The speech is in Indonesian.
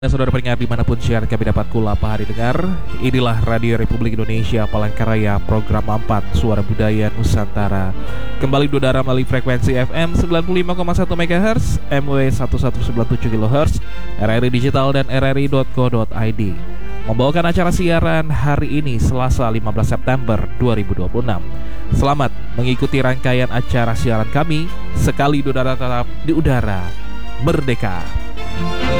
Saudara pendengar dimanapun siaran kami dapat kulapa hari dengar. Inilah Radio Republik Indonesia Palangkaraya, program 4 Suara Budaya Nusantara. Kembali diudara melalui frekuensi FM 95,1 MHz, MW 1197 kHz, RRI Digital dan rri.co.id. Membawakan acara siaran hari ini Selasa 15 September 2026. Selamat mengikuti rangkaian acara siaran kami. Sekali diudara tetap di udara merdeka.